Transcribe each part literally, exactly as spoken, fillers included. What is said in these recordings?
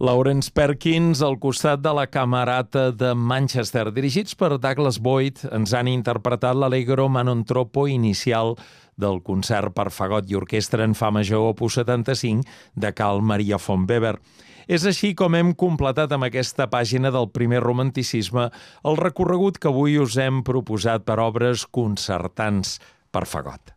Lawrence Perkins al costat de la Camerata de Manchester. Dirigits per Douglas Boyd, ens han interpretat l'Allegro Manon Troppo inicial del concert per fagot i orquestra en fa major opus setanta-cinc de Carl Maria von Weber. És així com hem completat amb aquesta pàgina del primer romanticisme el recorregut que avui us hem proposat per obres concertants per fagot.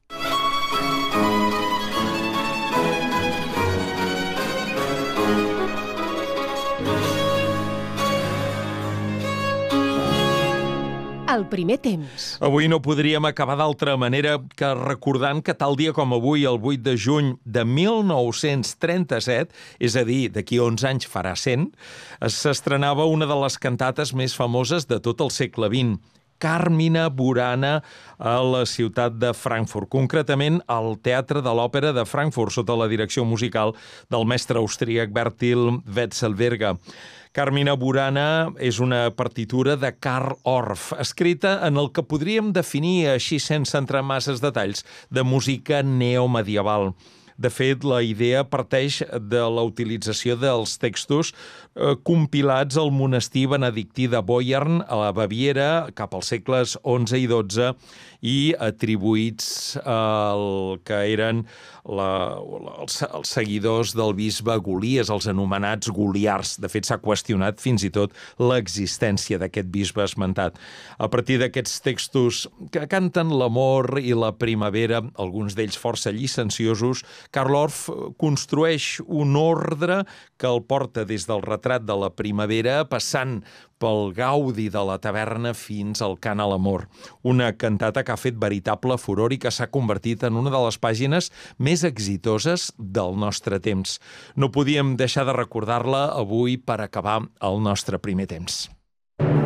El primer temps. Avui no podríem acabar d'altra manera que recordant que tal dia com avui, el vuit de juny de mil nou-cents trenta-set, és a dir, d'aquí onze anys farà cent, s'estrenava una de les cantates més famoses de tot el segle vint, Carmina Burana, a la ciutat de Frankfurt, concretament al Teatre de l'Òpera de Frankfurt, sota la direcció musical del mestre austríac Bertil Wetzelberger. Carmina Burana és una partitura de Karl Orff, escrita en el que podríem definir, així sense entrar en masses detalls, de música neomedieval. De fet, la idea parteix de la utilització dels textos eh, compilats al monestir benedictí de Boyern, a la Baviera, cap als segles onze i dotze, i atribuïts al que eren la, els, els seguidors del bisbe Golies, els anomenats goliars. De fet, s'ha qüestionat fins i tot l'existència d'aquest bisbe esmentat. A partir d'aquests textos que canten l'amor i la primavera, alguns d'ells força llicenciosos, Karl Orff construeix un ordre que el porta des del retrat de la primavera, passant pel gaudi de la taverna fins al cant a l'amor. Una cantata que ha fet veritable furor i que s'ha convertit en una de les pàgines més exitoses del nostre temps. No podíem deixar de recordar-la avui per acabar el nostre primer temps.